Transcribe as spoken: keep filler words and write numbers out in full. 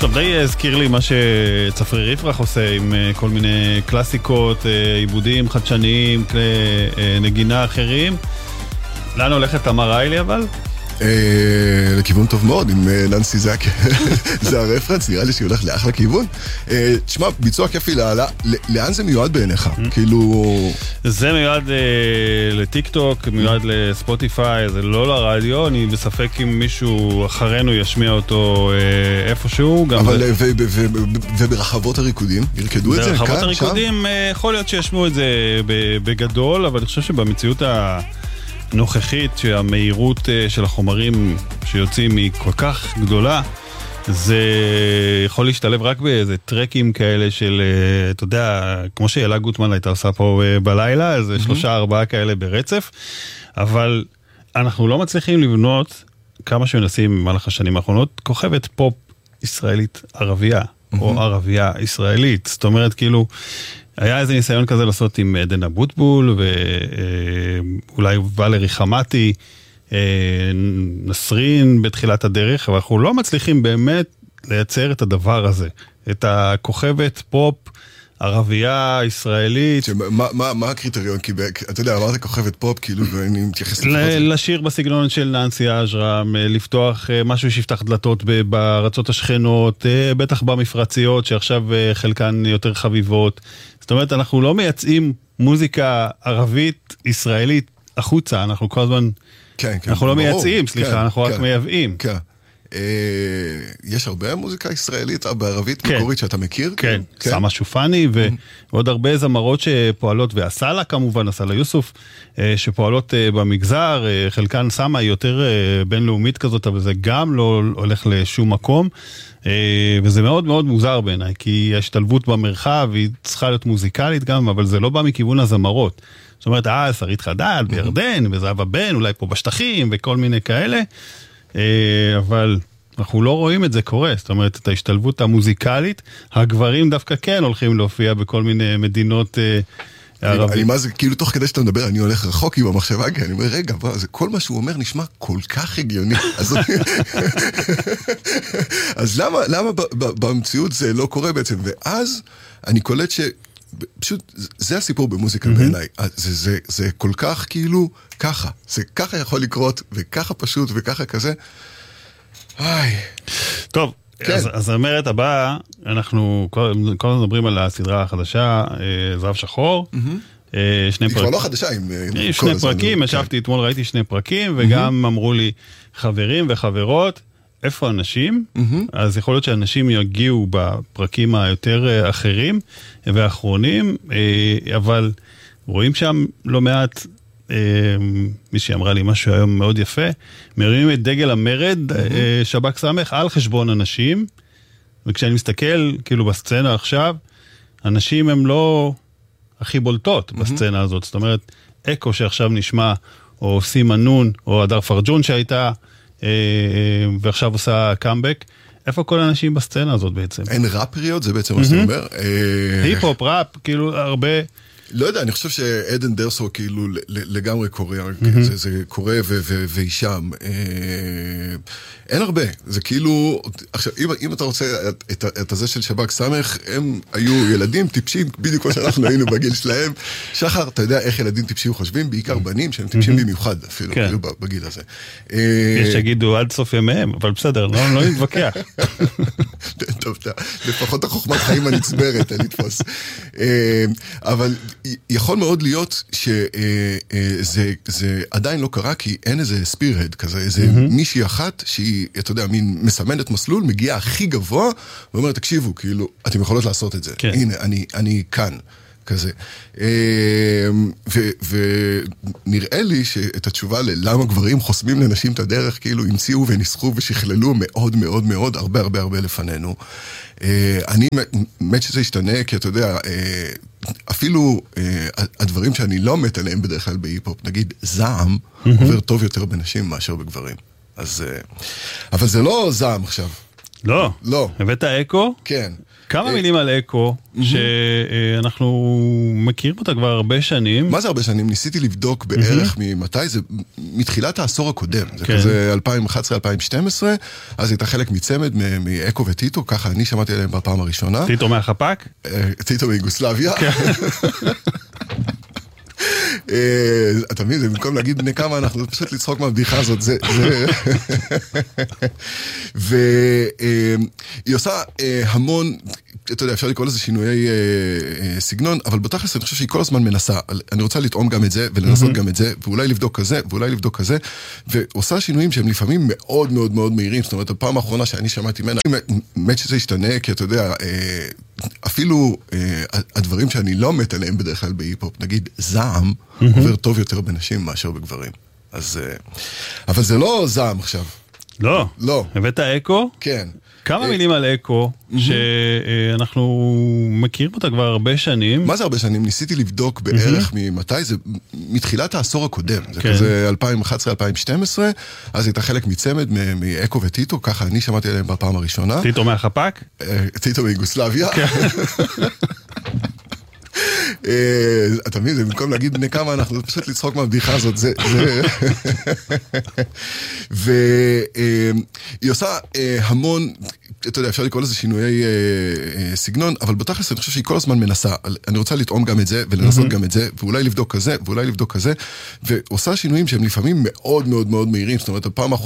טוב, די הזכיר לי מה שצפרי ריפרח עושה עם כל מיני קלאסיקות, עיבודים חדשניים, כלי נגינה אחרים. לאן הולכת תמר ריילי אבל? לכיוון טוב מאוד, עם ננסי זק, זה הרפרנס, נראה לי שהיא הולך לאחלה כיוון. תשמע, ביצוע כיפי לעלה, לאן זה מיועד בעיניך? כאילו... זה מיועד לטיק טוק, מיועד לספוטיפיי, זה לא לרדיו, אני בספק אם מישהו אחרינו ישמיע אותו איפשהו. אבל וברחבות הריקודים, ירקדו את זה? ברחבות הריקודים יכול להיות שישמיעו את זה בגדול, אבל אני חושב שבמציאות ה... נוכחית שהמהירות של החומרים שיוצאים היא כל כך גדולה, זה יכול להשתלב רק באיזה טרקים כאלה של, אתה יודע, כמו שאלה גוטמן הייתה עושה פה בלילה, איזה שלושה ארבעה כאלה ברצף, אבל אנחנו לא מצליחים לבנות, כמה שמנסים במהלך השנים האחרונות, כוכבת פופ ישראלית ערבייה, או ערבייה ישראלית, זאת אומרת כאילו, היה איזה ניסיון כזה לעשות עם עדן אבוטבול, ואולי ולרי חמאטי, נסרין בתחילת הדרך, אבל אנחנו לא מצליחים באמת לייצר את הדבר הזה, את הכוכבת פופ, ערבייה, ישראלית. מה הקריטריון? כי אתה יודע, אמרת כוכבת פופ, כאילו, ואני מתייחס לפחות. לשיר בסגנון של ננסי אג'רם, לפתוח משהו שיפתח דלתות בארצות השכנות, בטח במפרציות, שעכשיו חלקן יותר חביבות. זאת אומרת, אנחנו לא מייצאים מוזיקה ערבית, ישראלית, החוצה, אנחנו כל הזמן, אנחנו לא מייצאים, סליחה, אנחנו רק מייבאים. כן. יש הרבה מוזיקה ישראלית בערבית מקורית שאתה מכיר? כן, סמה שופני ועוד הרבה זמרות שפועלות, והסלה כמובן, הסלה יוסוף, שפועלות במגזר, חלקן סמה היא יותר בינלאומית כזאת, אבל זה גם לא הולך לשום מקום, וזה מאוד מאוד מוזר בעיניי, כי ההשתלבות במרחב היא צריכה להיות מוזיקלית גם, אבל זה לא בא מכיוון הזמרות. זאת אומרת, אה, שרית חדד בירדן, וזהבה בן, אולי פה בשטחים וכל מיני כאלה, אבל אנחנו לא רואים את זה קורה, זאת אומרת, את ההשתלבות המוזיקלית, הגברים דווקא כן הולכים להופיע בכל מיני מדינות ערביות. אני מה זה, כאילו תוך כדי שאתה מדבר, אני הולך רחוק עם המחשבה, אני אומר, רגע, כל מה שהוא אומר נשמע כל כך הגיוני. אז למה במציאות זה לא קורה בעצם? ואז אני קולט ש... פשוט, זה הסיפור במוזיקה בעיניי. זה, זה כל כך כאילו ככה. זה ככה יכול לקרות, וככה פשוט, וככה כזה. איי. טוב, אז, אז המרת הבאה, אנחנו כל הזמן מדברים על הסדרה החדשה, זהב שחור. היא כבר לא חדשה. שני פרקים, ישבתי אתמול, ראיתי שני פרקים, וגם אמרו לי חברים וחברות, איפה אנשים? אז יכול להיות שאנשים יגיעו בפרקים היותר אחרים ואחרונים, אבל רואים שם לא מעט, מי שאמרה לי משהו היום מאוד יפה, מרימים את דגל המרד, שב"כ סמך, על חשבון אנשים, וכשאני מסתכל כאילו בסצנה עכשיו, אנשים הם לא הכי בולטות בסצנה הזאת, זאת אומרת, אקו שעכשיו נשמע, או סימה נון, או הדר פרג'ון שהייתה, ועכשיו עושה קאמבק, איפה כל האנשים בסצנה הזאת בעצם? אין ראפריות, זה בעצם מה שאתה אומר? היפ-הופ, ראפ, כאילו הרבה... לא יודע, אני חושב שעדן דרסו כאילו לגמרי קורא, זה קורא והיא שם. אין הרבה, זה כאילו, עכשיו, אם אתה רוצה את הזה של שב"כ סמך, הם היו ילדים טיפשים, בדיוק כמו שאנחנו היינו בגיל שלהם. שחר, אתה יודע איך ילדים טיפשים חושבים? בעיקר בנים שהם טיפשים במיוחד, אפילו, כאילו בגיל הזה. יש שיגידו עד סוף ימיהם, אבל בסדר, לא נתווכח. טוב, לפחות החוכמת חיים הנצברת, אני תפוס. אבל יכול מאוד להיות שזה עדיין לא קרה, כי אין איזה ספירהד כזה, איזה מישהי אחת שהיא, אתה יודע, מין מסמנת מסלול, מגיעה הכי גבוה, ואומרת, תקשיבו, כאילו, אתם יכולות לעשות את זה. הנה, אני כאן. כזה. ונראה לי שאת התשובה ללמה גברים חוסמים לנשים את הדרך, כאילו המציאו ונסחו ושכללו מאוד מאוד מאוד, הרבה הרבה הרבה לפנינו. אני מת שזה ישתנה, כי אתה יודע, אפילו הדברים שאני לא מת עליהם בדרך כלל בהיפ-הופ, נגיד זעם, עובר טוב יותר בנשים מאשר בגברים. אז, אבל זה לא זעם עכשיו. לא. לא. הבאת אקו? כן. כמה מילים על אקו, שאנחנו מכירים אותה כבר הרבה שנים. מה זה הרבה שנים? ניסיתי לבדוק בערך ממתי, זה מתחילת העשור הקודם, זה כזה אלפיים ואחת עשרה אלפיים ושתים עשרה, אז הייתה חלק מצמד מאקו וטיטו, ככה אני שמעתי עליהם בפעם הראשונה. טיטו מהחפק? טיטו מיוגוסלביה. אתה מבין, במקום להגיד בני כמה, אנחנו פשוט לצחוק מהבדיחה הזאת, זה... והיא עושה המון, אתה יודע, אפשר לקרוא לזה שינויי סגנון, אבל בתכלס אני חושב שהיא כל הזמן מנסה, אני רוצה לטעום גם את זה, ולנסות גם את זה, ואולי לבדוק כזה, ואולי לבדוק כזה, ועושה שינויים שהם לפעמים מאוד מאוד מאוד מהירים, זאת אומרת, הפעם האחרונה שאני שמעתי ממנה, באמת שזה ישתנה, כי אתה יודע, אפילו הדברים שאני לא מת עליהם בדרך כלל בהיפ-הופ, נגיד זעם, עובר טוב יותר בנשים מאשר בגברים. אז, אבל זה לא זעם עכשיו. לא. לא. הבאת אקו? כן. כמה מילים על אקו, שאנחנו מכירים אותה כבר הרבה שנים. מה זה הרבה שנים? ניסיתי לבדוק בערך ממתי, זה מתחילת העשור הקודם, זה כזה אלפיים ואחת עשרה אלפיים ושתים עשרה, אז הייתה חלק מצמד מאקו וטיטו, ככה אני שמעתי עליהם בפעם הראשונה. טיטו מהחפק? טיטו מיוגוסלביה. אתה מבין, זה במקום להגיד בני כמה, אנחנו פשוט לצחוק מהבדיחה הזאת, זה... והיא עושה המון, אתה יודע, אפשר לקרוא לזה שינויי סגנון, אבל בתכלס אני חושב שהיא כל הזמן מנסה, אני רוצה לטעום גם את זה, ולנסות גם את זה, ואולי לבדוק כזה, ואולי לבדוק כזה, ועושה שינויים שהם לפעמים מאוד מאוד מאוד מהירים, זאת אומרת, הפעם האחרונה,